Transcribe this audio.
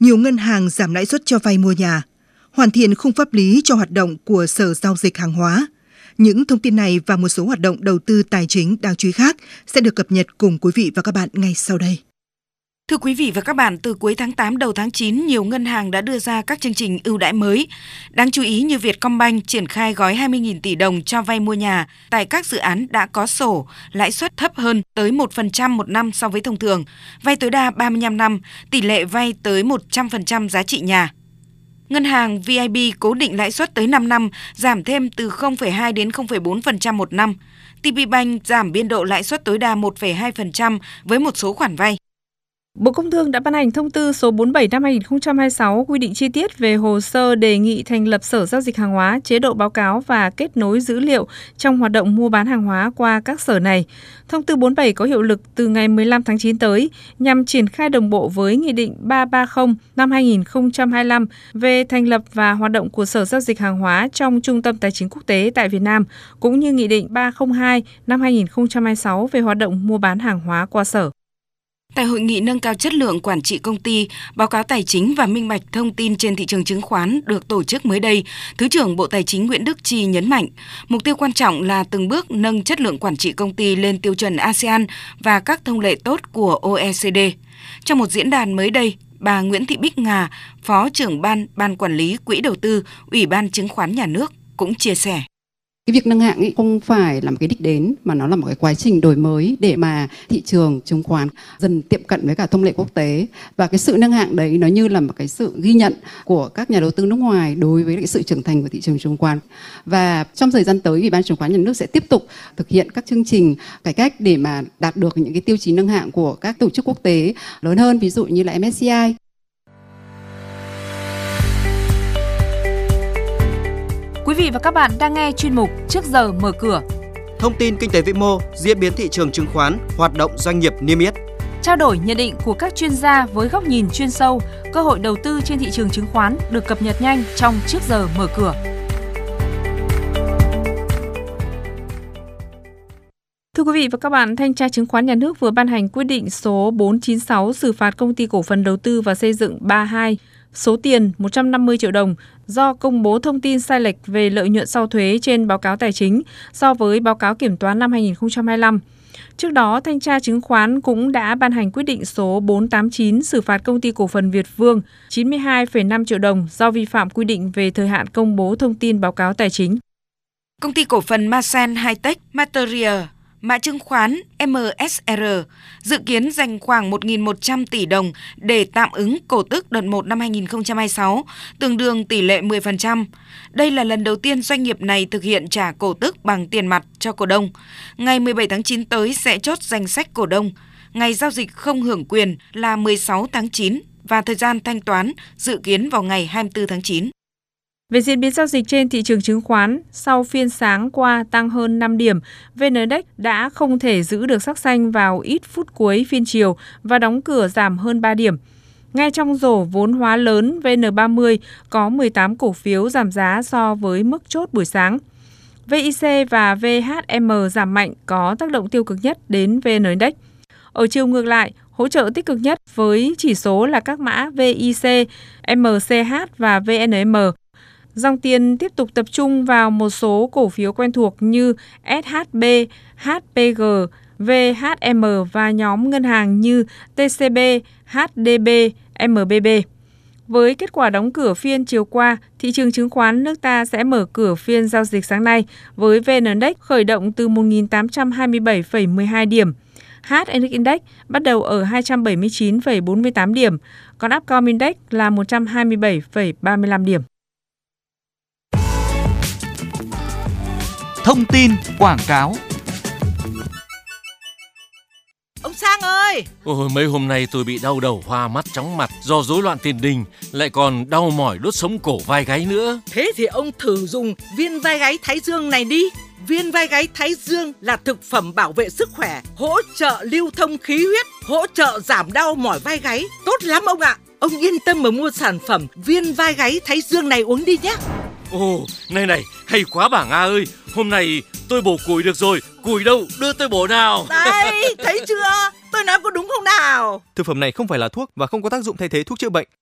nhiều ngân hàng giảm lãi suất cho vay mua nhà, hoàn thiện khung pháp lý cho hoạt động của Sở Giao dịch Hàng hóa. Những thông tin này và một số hoạt động đầu tư tài chính đáng chú ý khác sẽ được cập nhật cùng quý vị và các bạn ngay sau đây. Thưa quý vị và các bạn, từ cuối tháng 8 đầu tháng 9, nhiều ngân hàng đã đưa ra các chương trình ưu đãi mới. Đáng chú ý như Vietcombank triển khai gói 20.000 tỷ đồng cho vay mua nhà tại các dự án đã có sổ, lãi suất thấp hơn tới 1% một năm so với thông thường, vay tối đa 35 năm, tỷ lệ vay tới 100% giá trị nhà. Ngân hàng VIB cố định lãi suất tới 5 năm, giảm thêm từ 0,2 đến 0,4% một năm. TPBank giảm biên độ lãi suất tối đa 1,2% với một số khoản vay. Bộ Công Thương đã ban hành thông tư số 47 năm 2026 quy định chi tiết về hồ sơ đề nghị thành lập Sở Giao dịch Hàng hóa, chế độ báo cáo và kết nối dữ liệu trong hoạt động mua bán hàng hóa qua các sở này. Thông tư 47 có hiệu lực từ ngày 15 tháng 9 tới nhằm triển khai đồng bộ với Nghị định 330 năm 2025 về thành lập và hoạt động của Sở Giao dịch Hàng hóa trong Trung tâm Tài chính Quốc tế tại Việt Nam, cũng như Nghị định 302 năm 2026 về hoạt động mua bán hàng hóa qua sở. Tại hội nghị nâng cao chất lượng quản trị công ty, báo cáo tài chính và minh bạch thông tin trên thị trường chứng khoán được tổ chức mới đây, Thứ trưởng Bộ Tài chính Nguyễn Đức Chi nhấn mạnh, mục tiêu quan trọng là từng bước nâng chất lượng quản trị công ty lên tiêu chuẩn ASEAN và các thông lệ tốt của OECD. Trong một diễn đàn mới đây, bà Nguyễn Thị Bích Ngà, Phó trưởng Ban Quản lý Quỹ Đầu tư, Ủy ban Chứng khoán Nhà nước cũng chia sẻ. Cái việc nâng hạng ấy không phải là một cái đích đến mà nó là một cái quá trình đổi mới để mà thị trường chứng khoán dần tiệm cận với cả thông lệ quốc tế, và cái sự nâng hạng đấy nó như là một cái sự ghi nhận của các nhà đầu tư nước ngoài đối với cái sự trưởng thành của thị trường chứng khoán. Và trong thời gian tới, Ủy ban Chứng khoán Nhà nước sẽ tiếp tục thực hiện các chương trình cải cách để mà đạt được những cái tiêu chí nâng hạng của các tổ chức quốc tế lớn hơn, ví dụ như là MSCI. Quý vị và các bạn đang nghe chuyên mục Trước giờ mở cửa. Thông tin kinh tế vĩ mô, diễn biến thị trường chứng khoán, hoạt động doanh nghiệp niêm yết. Trao đổi nhận định của các chuyên gia với góc nhìn chuyên sâu, cơ hội đầu tư trên thị trường chứng khoán được cập nhật nhanh trong Trước giờ mở cửa. Thưa quý vị và các bạn, Thanh tra Chứng khoán Nhà nước vừa ban hành quyết định số 496 xử phạt Công ty Cổ phần Đầu tư và Xây dựng 32, số tiền 150 triệu đồng do công bố thông tin sai lệch về lợi nhuận sau thuế trên báo cáo tài chính so với báo cáo kiểm toán năm 2025. Trước đó, Thanh tra Chứng khoán cũng đã ban hành quyết định số 489 xử phạt Công ty Cổ phần Việt Vương 92,5 triệu đồng do vi phạm quy định về thời hạn công bố thông tin báo cáo tài chính. Công ty Cổ phần Masen Hightech Material, mã chứng khoán MSR, dự kiến dành khoảng 1.100 tỷ đồng để tạm ứng cổ tức đợt 1 năm 2026, tương đương tỷ lệ 10%. Đây là lần đầu tiên doanh nghiệp này thực hiện trả cổ tức bằng tiền mặt cho cổ đông. Ngày 17 tháng 9 tới sẽ chốt danh sách cổ đông. Ngày giao dịch không hưởng quyền là 16 tháng 9 và thời gian thanh toán dự kiến vào ngày 24 tháng 9. Về diễn biến giao dịch trên thị trường chứng khoán, sau phiên sáng qua tăng hơn 5 điểm, VN Index đã không thể giữ được sắc xanh vào ít phút cuối phiên chiều và đóng cửa giảm hơn 3 điểm. Ngay trong rổ vốn hóa lớn VN30 có 18 cổ phiếu giảm giá so với mức chốt buổi sáng. VIC và VHM giảm mạnh có tác động tiêu cực nhất đến VN Index. Ở chiều ngược lại, hỗ trợ tích cực nhất với chỉ số là các mã VIC, MCH và VNM. Dòng tiền tiếp tục tập trung vào một số cổ phiếu quen thuộc như SHB, HPG, VHM và nhóm ngân hàng như TCB, HDB, MBB. Với kết quả đóng cửa phiên chiều qua, thị trường chứng khoán nước ta sẽ mở cửa phiên giao dịch sáng nay với VN Index khởi động từ 1.827,12 điểm. HNX Index bắt đầu ở 279,48 điểm, còn Upcom Index là 127,35 điểm. Thông tin quảng cáo. Ông Sang ơi! Ôi, mấy hôm nay tôi bị đau đầu, hoa mắt, chóng mặt do rối loạn tiền đình, lại còn đau mỏi đốt sống cổ vai gáy nữa. Thế thì ông thử dùng viên vai gáy Thái Dương này đi. Viên vai gáy Thái Dương là thực phẩm bảo vệ sức khỏe, hỗ trợ lưu thông khí huyết, hỗ trợ giảm đau mỏi vai gáy. Tốt lắm ông ạ! Ông yên tâm mà mua sản phẩm viên vai gáy Thái Dương này uống đi nhé. Ồ, này, hay quá bà Nga ơi. Hôm nay tôi bổ củi được rồi. Củi đâu, đưa tôi bổ nào. Đây, thấy chưa? Tôi nói có đúng không nào? Thực phẩm này không phải là thuốc và không có tác dụng thay thế thuốc chữa bệnh.